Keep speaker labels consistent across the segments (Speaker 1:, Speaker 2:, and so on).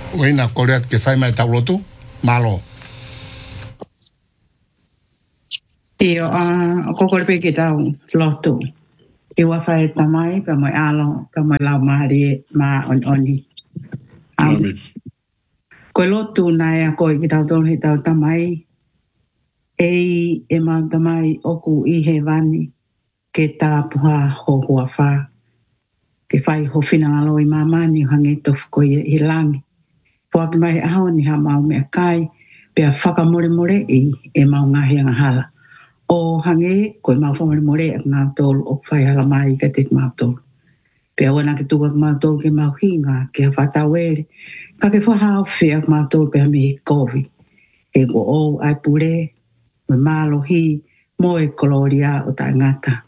Speaker 1: Oina koreat ke fai mai taulotu, malo.
Speaker 2: Io kokore pe ki tau lotu. I wa fai tamai pa mai alo pa mai lau mari ma oni. Ko lotu na ya ko ki tau tol he tau tamai e ma tamai oku I he vani ke ta puha ho hua fa. Ke fai ho fina alo I mamani hangi tofu ko I langi. Pua ki mai aho ni ha mau mea kai pe a whakamore more e mau ngahi anga hala. O hange ko mau whamare more ak ngā tolu o whai hala mai ka te mau tolu. Pea wana ke tuka mau tolu ke mau hinga ke a whatawere. Ka ke whahao whi ak mau tolu pea me kovi. E ko o ai pure, me malo hi, mo e koloria o ta ngata.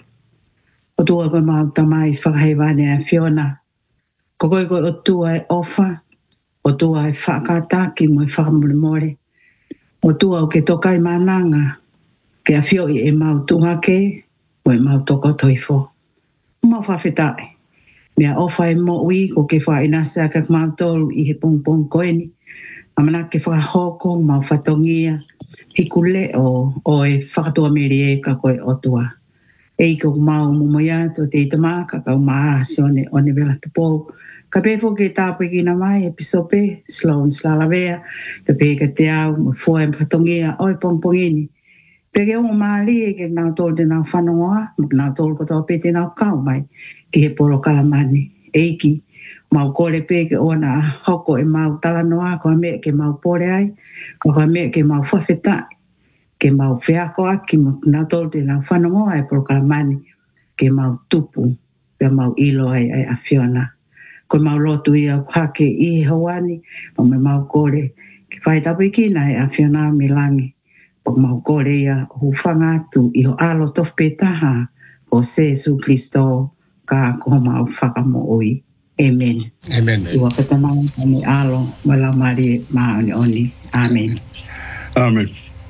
Speaker 2: O tua ko mau tamai whakahewane a Fiona. Ko koe koe o tua e ofa, o tua e whakataki mo e whakamore more. O tua o ke tokai mananga, ke a fio I e mau tuhake, o e mau toko toifo. Mau whawhetai. Mea ofa e mo ui ko ke wha inasa ka mau tolu I he pong koeni. Amana ke whakahoko, mau whatongia, hikule o e whakatua meri e ka koe o tua. E ko mau mumoia to te itamaka ka maa sione o ne vela tupo. Ka pefo ke tāpe ki na mai e pisope, slow and slalavea, ka pe ka te au, mo fua e whatongia, oi pongini. Pege o maali e ke nau tolu te nau whanongoa, nau tolu kotoa pe te nau kau mai, ki he polo kalamani. Eiki, mau kore pe ke ona hoko e mau talanoa, ko me ke mau pore ai, ko me ke mau whawhetai, ke mau whiako aki, mo nau tolu te nau whanongoa e polo kalamani, ke mau tupu, pe mau ilo ai a Fiona. Ko mau lotu I au hake I hawani, mo me mau kore, ki whai tapu I kina e a Fiona me langi. Po mau kore ia hufanga atu I ho alo tof petaha o Jesu Kristo ka ko mau whakamo oi. Amen.
Speaker 1: Amen.
Speaker 2: Iwa petamau me alo wala mari ma oni. Amen.
Speaker 3: Amen.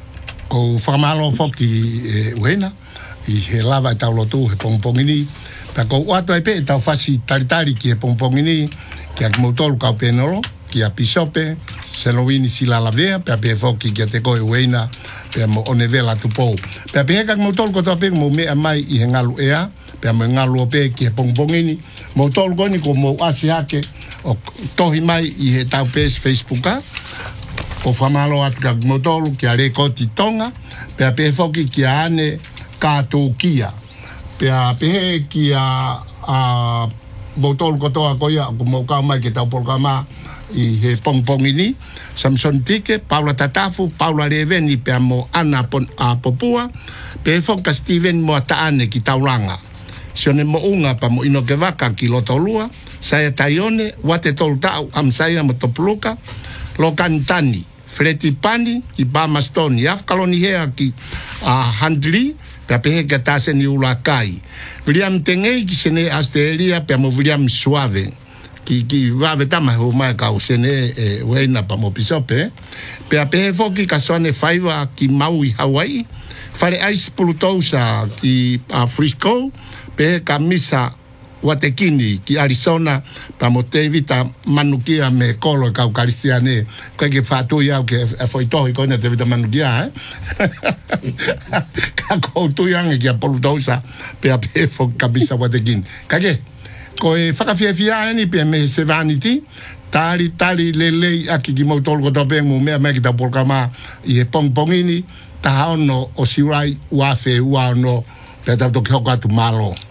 Speaker 1: O whakamalo whoki wena, I he lava taulotu he pongpongini, pa ko wato e pe e tau whasi taritari ki he pongpongini, ki a kimoutolu kau penoro, ki a pisope, Selowini sila lavea, pe a pe whoki ki a te koe wena, pe a mo one vela tupou. Pe a pe heka kimoutolu kotoa pe mo mea mai I he ngalu ea, pe a mo ngalu o pe ki he pongpongini, moutolu koni ko mo asi hake, o tohi mai I he tau pes Facebooka, o whamalo atu ka kimoutolu ki a rekoti tonga, pe a pe whoki ki a ane kātou kia. Pe a pe ki a moutolu kotoa koia, ko mo kau mai ki tau polkama I he pongpongini, Samson Tike, Paula Tatafu, Paula Reveni, pe a mo ana a popua, pe e whoka Steven mo taane ki tauranga. Sione mo unga pa mo ino ke waka ki lotolua, saya taione, wate tolu tau, am saya mo topuluka, Lokantani, Freti Pani, ki Bamastoni, Afkaloni hea ki Handri, pe a pehe ka tase ni ulakai. William Tengei ki sene Asteria, pe a mo William Suave, ki wave tama ho mai ka usene weina pa mo pisope, pe a pehe foki ka soane whaiwa ki Maui, Hawaii, whare ice pulutousa ki Frisco, pe ka misa Watekini ki Arizona, pa mo te vita manukia me kolo ka ukaristiane, koe ke whātu iau ke whaitohi koina te vita manukia, ka koutu iange ki a pulutousa, pe a pehe foki ka misa Watekini. Kake, koe whakawhiawhia eni pe me sevaniti, tari lelei aki ki mautolu koto pe mo mea mea ki ta polkama I he pongpongini, taha ono o siurai uafe ua ono pe tau toki hoko atu malo.